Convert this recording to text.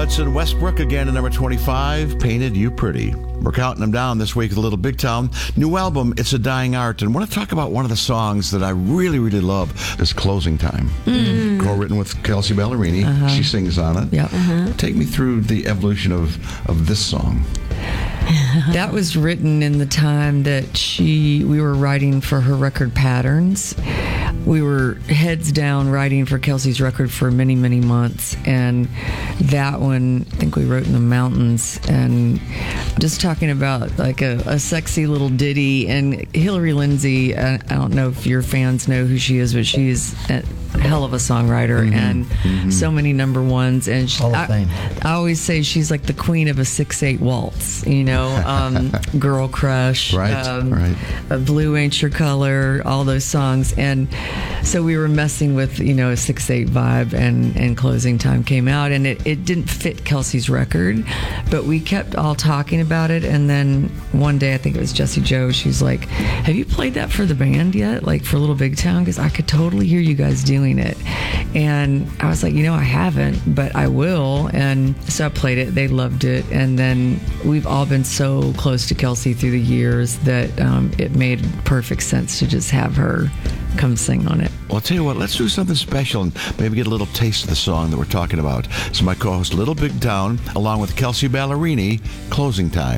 Hudson Westbrook again at number 25, Painted You Pretty. We're counting them down this week with a Little Big Town. New album, It's a Dying Art. And I want to talk about one of the songs that I really, really love, is Closing Time. Co-written with Kelsey Ballerini. She sings on it. Yep. Take me through the evolution of this song. That was written in the time that we were writing for her record Patterns. We were heads down writing for Kelsey's record for many, many months. And that one, I think we wrote in the mountains, and just talking about like a sexy little ditty. And Hillary Lindsey, I don't know if your fans know who she is, but she's a hell of a songwriter and so many number ones. And Hall of Fame. I always say she's like the queen of a 6/8 waltz, you know, Girl Crush, Right. Blue Ain't Your Color, all those songs. And so we were messing with, a 6/8 vibe, and Closing Time came out, and it didn't fit Kelsey's record, but we kept all talking about it. And then one day, I think it was Jessie Joe, she's like, have you played that for the band yet? Like for Little Big Town? Because I could totally hear you guys doing it. And I was like, I haven't, but I will. And so I played it. They loved it. And then we've all been so close to Kelsey through the years that it made perfect sense to just have her come sing on it. Well, I'll tell you what, let's do something special and maybe get a little taste of the song that we're talking about. So my co-host, Little Big Town, along with Kelsey Ballerini, Closing Time.